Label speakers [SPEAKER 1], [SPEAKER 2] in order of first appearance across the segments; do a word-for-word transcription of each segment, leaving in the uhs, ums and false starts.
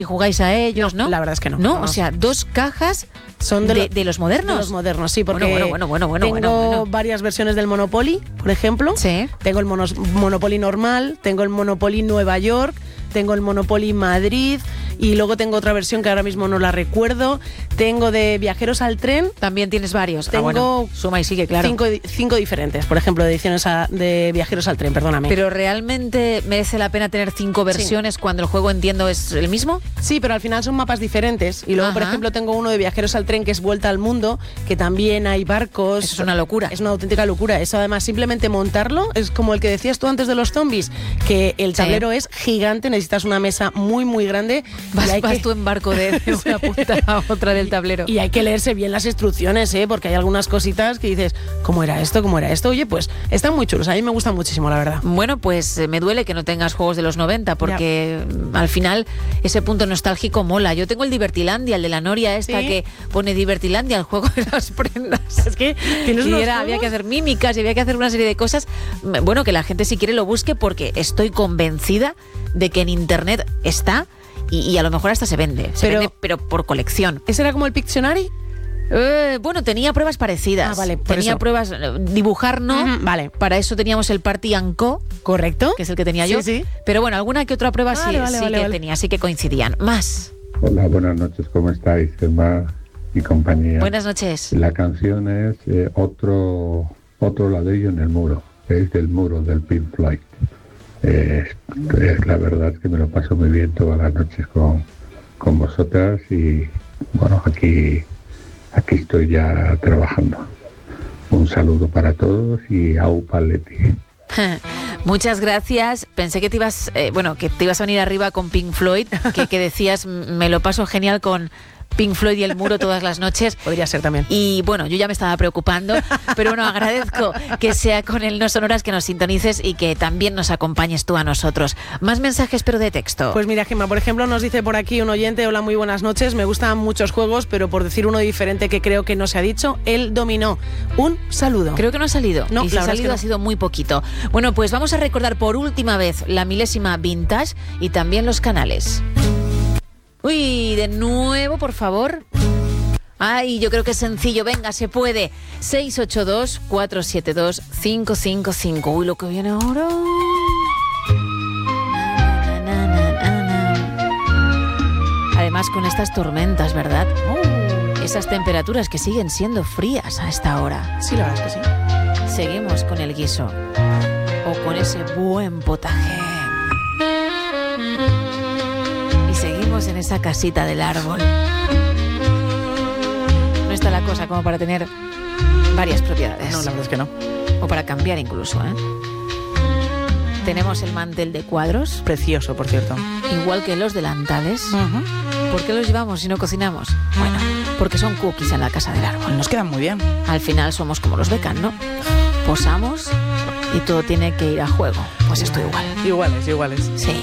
[SPEAKER 1] y jugáis a ellos, ¿no?
[SPEAKER 2] La verdad es que no.
[SPEAKER 1] No,
[SPEAKER 2] no.
[SPEAKER 1] o sea, dos cajas
[SPEAKER 2] son de,
[SPEAKER 1] de,
[SPEAKER 2] lo,
[SPEAKER 1] de los modernos.
[SPEAKER 2] De los modernos, sí, porque
[SPEAKER 1] bueno, bueno, bueno, bueno,
[SPEAKER 2] tengo
[SPEAKER 1] bueno, bueno.
[SPEAKER 2] varias versiones del Monopoly, por ejemplo.
[SPEAKER 1] Sí.
[SPEAKER 2] Tengo el monos, Monopoly normal, tengo el Monopoly Nueva York, tengo el Monopoly Madrid y luego tengo otra versión que ahora mismo no la recuerdo. Tengo de Viajeros al Tren.
[SPEAKER 1] También tienes varios.
[SPEAKER 2] Tengo
[SPEAKER 1] ah, bueno, suma y sigue, claro.
[SPEAKER 2] Cinco, cinco diferentes, por ejemplo, de ediciones a, de Viajeros al Tren, perdóname.
[SPEAKER 1] Pero ¿realmente merece la pena tener cinco versiones sí. cuando el juego, entiendo, es el mismo?
[SPEAKER 2] Sí, pero al final son mapas diferentes. Y luego, Ajá. por ejemplo, tengo uno de Viajeros al Tren que es Vuelta al Mundo, que también hay barcos.
[SPEAKER 1] Eso es una locura.
[SPEAKER 2] Es una auténtica locura. Eso además, simplemente montarlo, es como el que decías tú antes de los zombies, que el tablero sí. es gigante, necesitas una mesa muy, muy grande.
[SPEAKER 1] Vas,
[SPEAKER 2] y hay
[SPEAKER 1] vas
[SPEAKER 2] que...
[SPEAKER 1] tú en barco de, de una punta a otra del tablero.
[SPEAKER 2] Y hay que leerse bien las instrucciones, ¿eh? Porque hay algunas cositas que dices, ¿cómo era esto? ¿Cómo era esto? Oye, pues están muy chulos. A mí me gustan muchísimo, la verdad.
[SPEAKER 1] Bueno, pues eh, me duele que no tengas juegos de los noventa, porque ya. al final ese punto nostálgico mola. Yo tengo el Divertilandia, el de la Noria esta ¿Sí? que pone Divertilandia, el juego de las prendas.
[SPEAKER 2] Es que tienes
[SPEAKER 1] y
[SPEAKER 2] unos
[SPEAKER 1] era, había que hacer mímicas y había que hacer una serie de cosas. Bueno, que la gente si quiere lo busque, porque estoy convencida de que en internet está y, y a lo mejor hasta se vende. Se
[SPEAKER 2] pero,
[SPEAKER 1] vende, pero por colección.
[SPEAKER 2] ¿Ese era como el Pictionary?
[SPEAKER 1] Eh, bueno, tenía pruebas parecidas.
[SPEAKER 2] Ah, vale,
[SPEAKER 1] tenía
[SPEAKER 2] eso.
[SPEAKER 1] pruebas, dibujar no.
[SPEAKER 2] Uh-huh, vale.
[SPEAKER 1] Para eso teníamos el Party and Co.
[SPEAKER 2] Correcto.
[SPEAKER 1] Que es el que tenía
[SPEAKER 2] sí,
[SPEAKER 1] yo.
[SPEAKER 2] Sí.
[SPEAKER 1] Pero bueno, alguna que otra prueba
[SPEAKER 2] vale,
[SPEAKER 1] sí,
[SPEAKER 2] vale,
[SPEAKER 1] sí
[SPEAKER 2] vale,
[SPEAKER 1] que
[SPEAKER 2] vale.
[SPEAKER 1] tenía, sí que coincidían. Más.
[SPEAKER 3] Hola, buenas noches, ¿cómo estáis, Gemma y compañía?
[SPEAKER 1] Buenas noches.
[SPEAKER 3] La canción es eh, otro, otro ladrillo en el muro. Es del muro del Pink Floyd. Eh, es la verdad que me lo paso muy bien todas las noches con, con vosotras y bueno, aquí, aquí estoy ya trabajando. Un saludo para todos y au paletti.
[SPEAKER 1] Muchas gracias. Pensé que te ibas, eh, bueno, que te ibas a venir arriba con Pink Floyd, que, que decías me lo paso genial con Pink Floyd y el muro todas las noches.
[SPEAKER 2] Podría ser también.
[SPEAKER 1] Y bueno, yo ya me estaba preocupando, pero bueno, agradezco que sea con el No Sonoras que nos sintonices y que también nos acompañes tú a nosotros. Más mensajes, pero de texto.
[SPEAKER 2] Pues mira, Gemma, por ejemplo, nos dice por aquí un oyente: hola, muy buenas noches, me gustan muchos juegos, pero por decir uno diferente que creo que no se ha dicho, el dominó. Un saludo.
[SPEAKER 1] Creo que no ha salido.
[SPEAKER 2] No,
[SPEAKER 1] y si
[SPEAKER 2] la
[SPEAKER 1] ha salido
[SPEAKER 2] no.
[SPEAKER 1] ha sido muy poquito. Bueno, pues vamos a recordar por última vez la milésima vintage y también los canales. Uy, de nuevo, por favor. Ay, yo creo que es sencillo. Venga, se puede. seis ocho dos, cuatro siete dos, cinco cinco cinco. Uy, lo que viene ahora. Na, na, na, na, na. Además, con estas tormentas, ¿verdad? Oh. Esas temperaturas que siguen siendo frías a esta hora.
[SPEAKER 2] Sí, la verdad es que sí.
[SPEAKER 1] Seguimos con el guiso. O con ese buen potaje. En esa casita del árbol. No está la cosa como para tener varias propiedades.
[SPEAKER 2] No, la verdad es que no.
[SPEAKER 1] O para cambiar incluso, ¿eh? Tenemos el mantel de cuadros.
[SPEAKER 2] Precioso, por cierto.
[SPEAKER 1] Igual que los delantales.
[SPEAKER 2] Uh-huh.
[SPEAKER 1] ¿Por qué los llevamos si no cocinamos? Bueno, porque son cookies en la casa del árbol.
[SPEAKER 2] Nos quedan muy bien.
[SPEAKER 1] Al final somos como los Beckham, ¿no? Posamos y todo tiene que ir a juego. Pues esto igual.
[SPEAKER 2] Iguales, iguales.
[SPEAKER 1] Sí.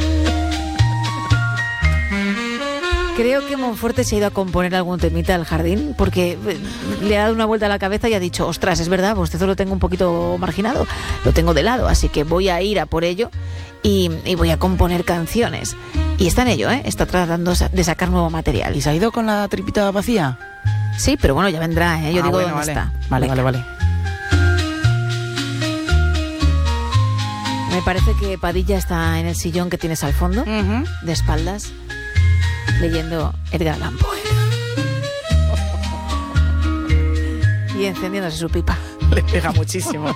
[SPEAKER 1] Creo que Monforte se ha ido a componer algún temita al jardín porque le ha dado una vuelta a la cabeza y ha dicho, ostras, es verdad, pues esto lo tengo un poquito marginado, lo tengo de lado, así que voy a ir a por ello y, y voy a componer canciones. Y está en ello, ¿eh? Está tratando de sacar nuevo material.
[SPEAKER 2] ¿Y se ha ido con la tripita vacía?
[SPEAKER 1] Sí, pero bueno, ya vendrá, ¿eh? Yo
[SPEAKER 2] ah,
[SPEAKER 1] digo,
[SPEAKER 2] bueno,
[SPEAKER 1] ¿dónde
[SPEAKER 2] vale.
[SPEAKER 1] está?
[SPEAKER 2] Vale,
[SPEAKER 1] Venga.
[SPEAKER 2] vale, vale.
[SPEAKER 1] Me parece que Padilla está en el sillón que tienes al fondo,
[SPEAKER 2] uh-huh.
[SPEAKER 1] de espaldas, leyendo Edgar Allan Poe y encendiéndose su pipa.
[SPEAKER 2] Le pega muchísimo.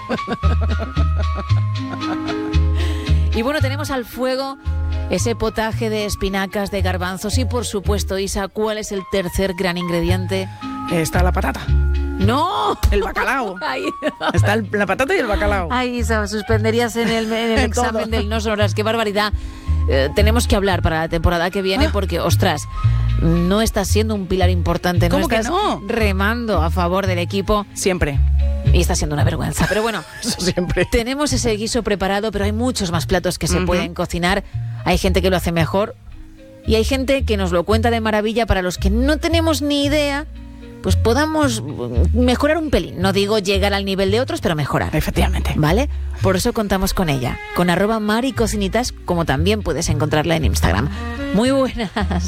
[SPEAKER 1] Y bueno, tenemos al fuego ese potaje de espinacas, de garbanzos y por supuesto, Isa, ¿cuál es el tercer gran ingrediente?
[SPEAKER 2] Está la patata.
[SPEAKER 1] ¡No!
[SPEAKER 2] El bacalao.
[SPEAKER 1] Ay.
[SPEAKER 2] Está el, la patata y el bacalao.
[SPEAKER 1] Ay, Isa, suspenderías en el, en el examen del No Sonoras. ¡Qué barbaridad! Eh, tenemos que hablar para la temporada que viene ah. porque, ostras, no estás siendo un pilar importante. No
[SPEAKER 2] ¿Cómo
[SPEAKER 1] estás
[SPEAKER 2] que no?
[SPEAKER 1] remando a favor del equipo.
[SPEAKER 2] Siempre.
[SPEAKER 1] Y está siendo una vergüenza. Pero bueno,
[SPEAKER 2] eso siempre.
[SPEAKER 1] Tenemos ese guiso preparado, pero hay muchos más platos que se
[SPEAKER 2] uh-huh.
[SPEAKER 1] pueden cocinar. Hay gente que lo hace mejor y hay gente que nos lo cuenta de maravilla. Para los que no tenemos ni idea, pues podamos mejorar un pelín. No digo llegar al nivel de otros, pero mejorar.
[SPEAKER 2] Efectivamente.
[SPEAKER 1] ¿Vale? Por eso contamos con ella. Con arroba maricocinitas, como también puedes encontrarla en Instagram. Muy buenas.